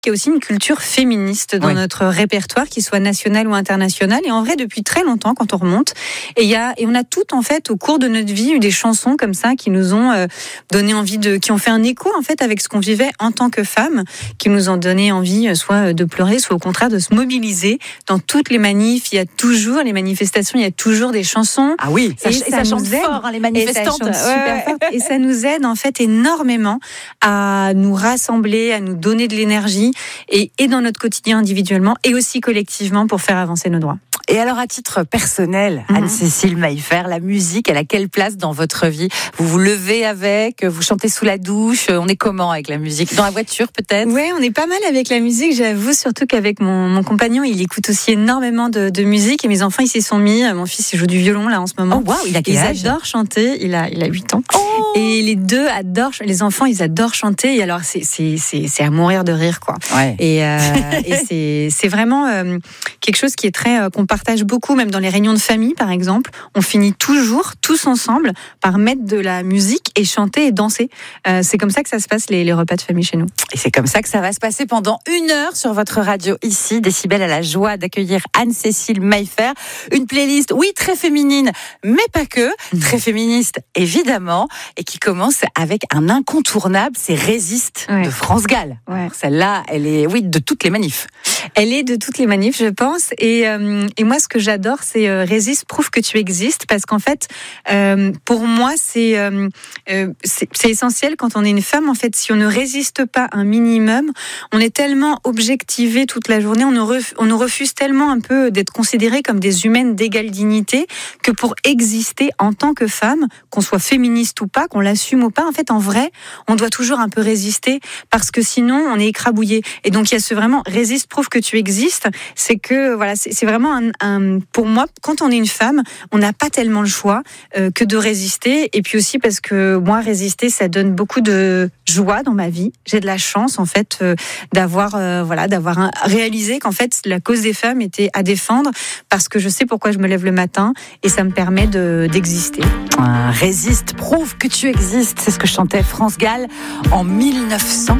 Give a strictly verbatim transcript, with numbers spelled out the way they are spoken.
qu'il y a aussi une culture féministe dans oui. notre répertoire, qu'il soit national ou international. Et en vrai, depuis très longtemps, quand on remonte, et, y a, et on a toutes, en fait, au cours de notre vie, eu des chansons comme ça qui nous ont euh, donné envie de... qui ont fait un écho, en fait, avec ce qu'on vivait en tant que femme, qui nous ont donné envie soit de pleurer, soit au contraire de se mobiliser. Dans toutes les manifs, il y a toujours, les manifestations, il y a toujours des chansons. Ah oui, ça, et ça, ça, ça chante nous aide. fort, hein, les manifestantes. Et ça, super ouais. fort. Et ça nous aide, en fait, énormément à nous rassembler, à nous donner de l'énergie, et, et dans notre quotidien individuellement, et aussi collectivement pour faire avancer nos droits. Et alors, à titre personnel, mmh. Anne-Cécile Maillefer, la musique, elle a quelle place dans votre vie ? Vous vous levez avec, vous chantez sous la douche, on est comment avec la musique ? Dans la voiture, peut-être ? Oui, on est pas mal avec la musique, j'avoue, surtout qu'avec mon, mon compagnon, il écoute aussi énormément de, de musique, et mes enfants, ils s'y sont mis. Mon fils, il joue du violon, là, en ce moment. Oh, waouh, il a quel âge ? Ils adorent chanter, il a, il a huit ans. Oh et les deux adorent, les enfants, ils adorent chanter, et alors, c'est, c'est, c'est, c'est à mourir de rire, quoi. Ouais. Et, euh, et c'est, c'est vraiment euh, quelque chose qui est très, euh, qu'on partage beaucoup, même dans les réunions de famille, par exemple. On finit toujours, tous ensemble, par mettre de la musique et chanter et danser. Euh, c'est comme ça que ça se passe, les, les repas de famille chez nous. Et c'est comme ça que ça va se passer pendant une heure sur votre radio ici. Décibel a la joie d'accueillir Anne-Cécile Maillefer. Une playlist, oui, très féminine, mais pas que. Mmh. Très féministe, évidemment. Et qui commence avec un incontournable, c'est Résiste ouais. de France Gall. Ouais. Alors, celle-là, elle est, oui, de toutes les manifs. Elle est de toutes les manifs, je pense. Et, euh, et moi, ce que j'adore, c'est euh, Résiste, prouve que tu existes. Parce qu'en fait, euh, pour moi, c'est, euh, c'est, c'est essentiel quand on est une femme. En fait, si on ne résiste pas un minimum, on est tellement objectivé toute la journée, on nous, refuse, on nous refuse tellement un peu d'être considérées comme des humaines d'égale dignité, que pour exister en tant que femme, qu'on soit féministe ou pas, qu'on l'assume ou pas, en fait, en vrai, on doit toujours un peu résister, parce que sinon, on est écrabouillé. Et donc, il y a ce vraiment, Résiste, prouve que tu existes. C'est que, voilà, c'est, c'est vraiment un, un, pour moi, quand on est une femme, on n'a pas tellement le choix euh, que de résister. Et puis aussi parce que moi, résister, ça donne beaucoup de joie dans ma vie. J'ai de la chance, en fait, euh, d'avoir, euh, voilà, d'avoir un, réalisé qu'en fait, la cause des femmes était à défendre, parce que je sais pourquoi je me lève le matin et ça me permet de, d'exister. Ah, résiste, prouve que tu existes. C'est ce que chantait France Gall en mille neuf cent